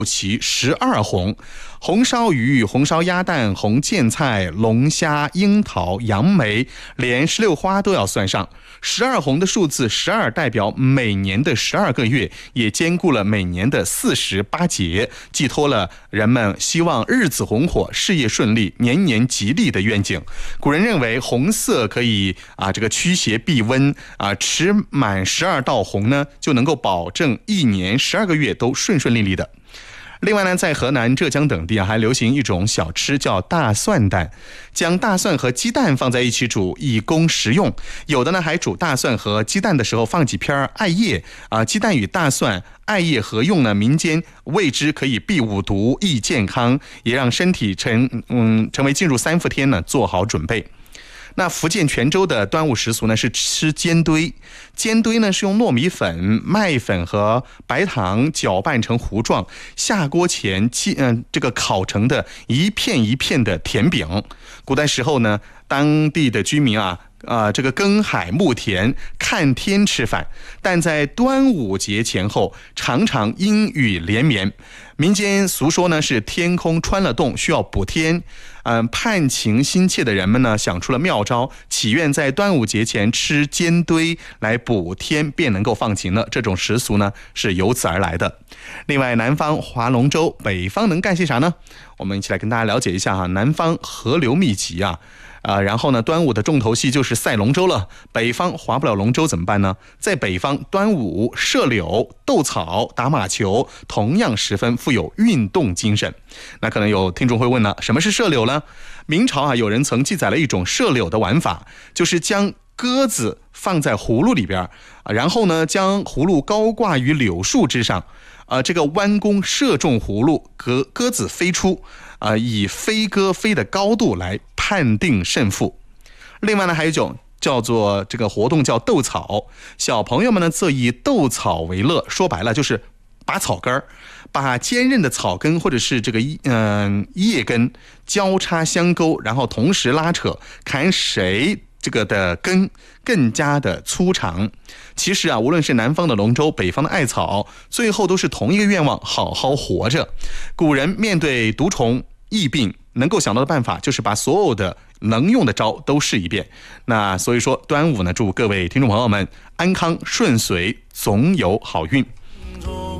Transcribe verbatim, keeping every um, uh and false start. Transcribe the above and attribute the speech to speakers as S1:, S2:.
S1: 其十二红，红烧鱼、红烧鸭蛋、红苋菜、龙虾、樱桃、杨梅，连十六花都要算上。十二红的数字十二代表每年的十二个月，也兼顾了每年的四十八节，寄托了人们希望日子红火、事业顺利、年年吉利的愿景。古人认为红色可以啊这个驱邪避瘟啊，持满十二道红呢，就能够保证一年十二个月都顺顺利利的。另外呢，在河南、浙江等地啊，还流行一种小吃叫大蒜蛋，将大蒜和鸡蛋放在一起煮，以供食用。有的呢，还煮大蒜和鸡蛋的时候放几片艾叶啊，鸡蛋与大蒜、艾叶合用呢，民间谓之可以避五毒、益健康，也让身体成嗯成为进入三伏天呢做好准备。那福建泉州的端午习俗呢是吃煎堆，煎堆呢是用糯米粉、麦粉和白糖搅拌成糊状，下锅前嗯、呃、这个烤成的一片一片的甜饼。古代时候呢，当地的居民啊。啊，这个耕海牧田看天吃饭，但在端午节前后常常阴雨连绵。民间俗说呢是天空穿了洞，需要补天。嗯，盼情心切的人们呢想出了妙招，祈愿在端午节前吃煎堆来补天，便能够放晴了。这种习俗呢是由此而来的。另外，南方划龙舟，北方能干些啥呢？我们一起来跟大家了解一下哈。南方河流密集啊。啊、呃，然后呢，端午的重头戏就是赛龙舟了。北方划不了龙舟怎么办呢？在北方，端午射柳、斗草、打马球，同样十分富有运动精神。那可能有听众会问呢，什么是射柳呢？明朝啊，有人曾记载了一种射柳的玩法，就是将鸽子放在葫芦里边，然后呢，将葫芦高挂于柳树之上。呃，这个弯弓射中葫芦，鸽鸽子飞出，呃，以飞鸽飞的高度来判定胜负。另外呢，还有一种叫做这个活动叫斗草，小朋友们呢则以斗草为乐，说白了就是拔草根，把坚韧的草根或者是这个嗯、呃、叶根交叉相勾，然后同时拉扯，看谁这个的根更加的粗长。其实啊，无论是南方的龙舟，北方的艾草，最后都是同一个愿望，好好活着。古人面对毒虫疫病，能够想到的办法就是把所有的能用的招都试一遍。那所以说，端午呢，祝各位听众朋友们安康顺遂，总有好运。